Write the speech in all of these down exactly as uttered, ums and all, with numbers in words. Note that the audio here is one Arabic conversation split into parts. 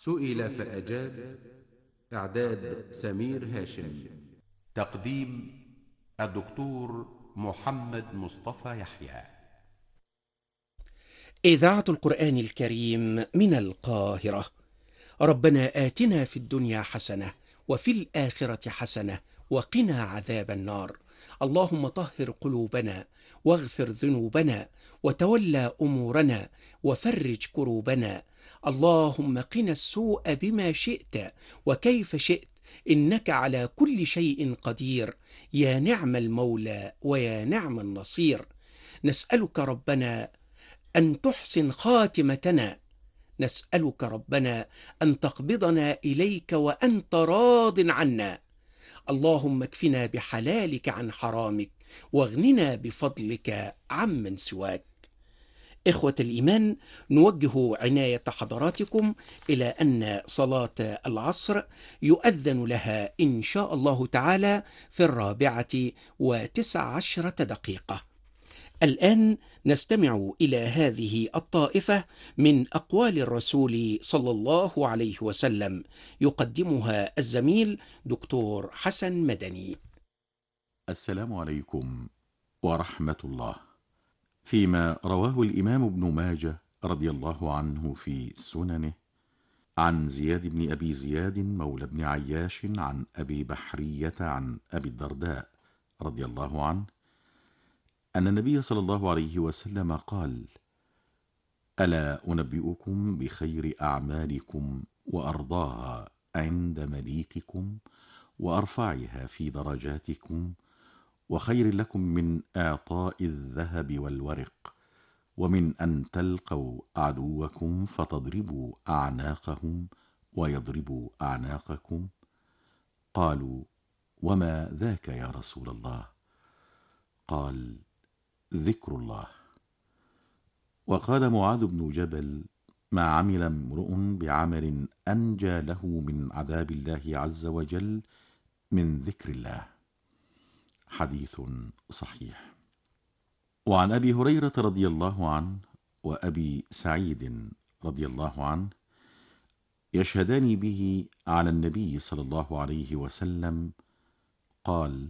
سئل فأجاب. إعداد سمير هاشم. تقديم الدكتور محمد مصطفى يحيى. إذاعة القرآن الكريم من القاهرة. ربنا آتنا في الدنيا حسنة وفي الآخرة حسنة وقنا عذاب النار. اللهم طهر قلوبنا واغفر ذنوبنا وتولى أمورنا وفرج كروبنا. اللهم قنا السوء بما شئت وكيف شئت، إنك على كل شيء قدير. يا نعم المولى ويا نعم النصير. نسألك ربنا أن تحسن خاتمتنا، نسألك ربنا أن تقبضنا إليك وأنت راض عنا. اللهم اكفنا بحلالك عن حرامك واغننا بفضلك عمن سواك. إخوة الإيمان، نوجه عناية حضراتكم إلى أن صلاة العصر يؤذن لها إن شاء الله تعالى في الرابعة وتسع عشرة دقيقة. الآن نستمع إلى هذه الطائفة من أقوال الرسول صلى الله عليه وسلم، يقدمها الزميل دكتور حسن مدني. السلام عليكم ورحمة الله. فيما رواه الإمام ابن ماجه رضي الله عنه في سننه عن زياد بن أبي زياد مولى بن عياش عن أبي بحرية عن أبي الدرداء رضي الله عنه أن النبي صلى الله عليه وسلم قال: ألا أنبئكم بخير أعمالكم وأرضاها عند مليككم وأرفعها في درجاتكم وخير لكم من إعطاء الذهب والورق ومن أن تلقوا عدوكم فتضربوا أعناقهم ويضربوا أعناقكم؟ قالوا: وما ذاك يا رسول الله؟ قال: ذكر الله. وقال معاذ بن جبل: ما عمل امرؤ بعمل أنجى له من عذاب الله عز وجل من ذكر الله. حديث صحيح. وعن أبي هريرة رضي الله عنه وأبي سعيد رضي الله عنه يشهدان به على النبي صلى الله عليه وسلم قال: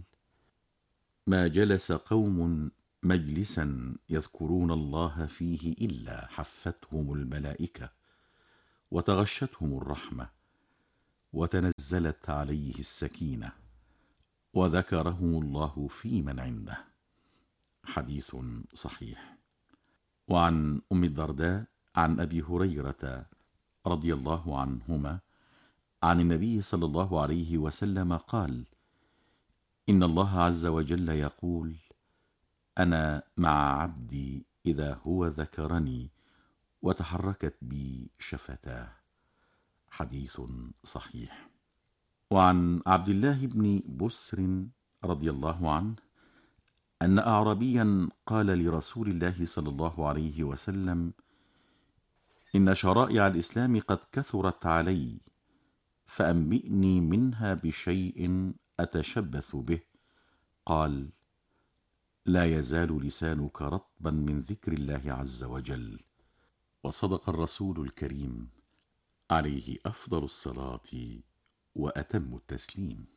ما جلس قوم مجلسا يذكرون الله فيه إلا حفتهم الملائكة وتغشتهم الرحمة وتنزلت عليه السكينة وذكرهم الله في من عنده. حديث صحيح. وعن أم الدرداء عن أبي هريرة رضي الله عنهما عن النبي صلى الله عليه وسلم قال: إن الله عز وجل يقول: أنا مع عبدي إذا هو ذكرني وتحركت بي شفتاه. حديث صحيح. وعن عبد الله بن بسر رضي الله عنه أن أعرابيا قال لرسول الله صلى الله عليه وسلم: إن شرائع الإسلام قد كثرت علي، فأنبئني منها بشيء أتشبث به. قال: لا يزال لسانك رطبا من ذكر الله عز وجل. وصدق الرسول الكريم عليه أفضل الصلاة وأتم التسليم.